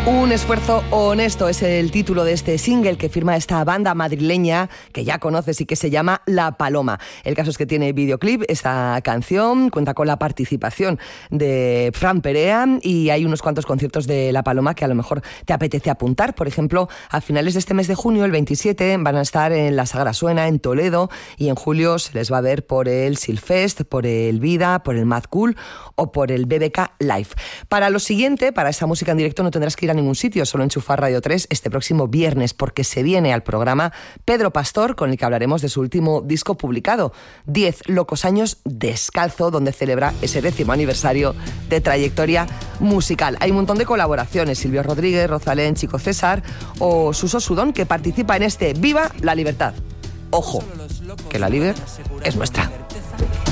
Un esfuerzo honesto es el título de este single que firma esta banda madrileña que ya conoces y que se llama La Paloma. El caso es que tiene videoclip. Esta canción cuenta con la participación de Fran Perea y hay unos cuantos conciertos de La Paloma que a lo mejor te apetece apuntar. Por ejemplo, a finales de este mes de junio, el 27, van a estar en la Sagra Suena, en Toledo, y en julio se les va a ver por el Silfest, por el Vida, por el Mad Cool o por el BBK Live. Para lo siguiente, para esa música en directo, no tendrás que ir a ningún sitio, solo enchufar Radio 3 este próximo viernes, porque se viene al programa Pedro Pastor, con el que hablaremos de su último disco publicado, 10 locos años descalzo, donde celebra ese 10º aniversario de trayectoria musical. Hay un montón de colaboraciones: Silvio Rodríguez, Rosalén, Chico César o Suso Sudón, que participa en este Viva la Libertad. Ojo, que la liber es nuestra.